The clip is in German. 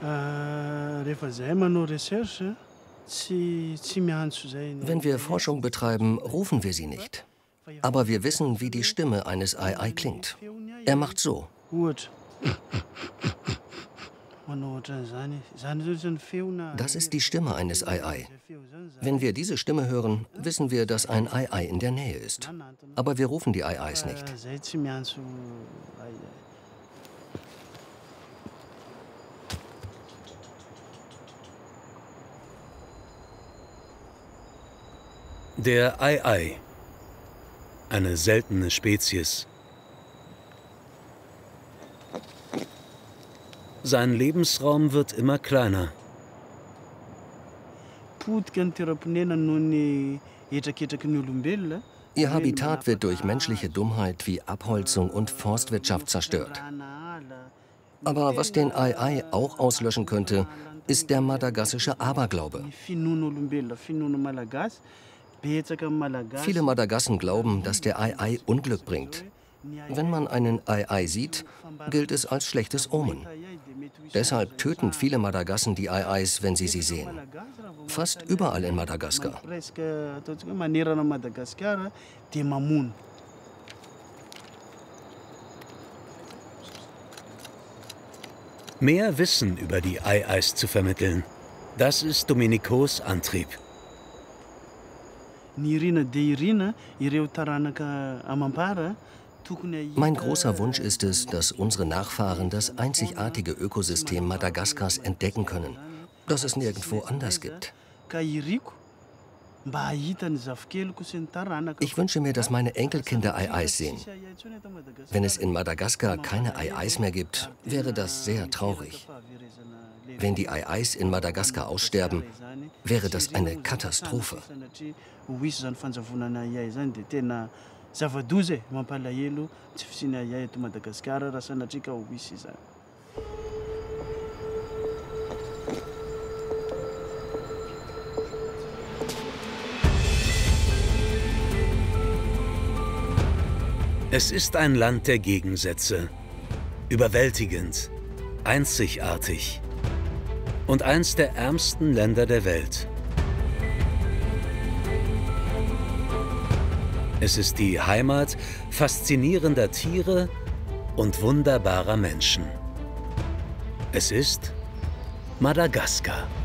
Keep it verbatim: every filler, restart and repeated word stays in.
Wenn wir Forschung betreiben, rufen wir sie nicht. Aber wir wissen, wie die Stimme eines A I klingt. Er macht so. Das ist die Stimme eines A I. Wenn wir diese Stimme hören, wissen wir, dass ein A I in der Nähe ist. Aber wir rufen die A Is nicht. Der A I, eine seltene Spezies. Sein Lebensraum wird immer kleiner. Ihr Habitat wird durch menschliche Dummheit wie Abholzung und Forstwirtschaft zerstört. Aber was den A I auch auslöschen könnte, ist der madagassische Aberglaube. Viele Madagassen glauben, dass der A I Unglück bringt. Wenn man einen A I sieht, gilt es als schlechtes Omen. Deshalb töten viele Madagassen die A Is, wenn sie sie sehen. Fast überall in Madagaskar. Mehr Wissen über die A Is zu vermitteln, das ist Dominicos Antrieb. Mein großer Wunsch ist es, dass unsere Nachfahren das einzigartige Ökosystem Madagaskars entdecken können, das es nirgendwo anders gibt. Ich wünsche mir, dass meine Enkelkinder A Is sehen. Wenn es in Madagaskar keine A Is mehr gibt, wäre das sehr traurig. Wenn die A Is in Madagaskar aussterben, wäre das eine Katastrophe. Es ist ein Land der Gegensätze. Überwältigend, einzigartig und eins der ärmsten Länder der Welt. Es ist die Heimat faszinierender Tiere und wunderbarer Menschen. Es ist Madagaskar.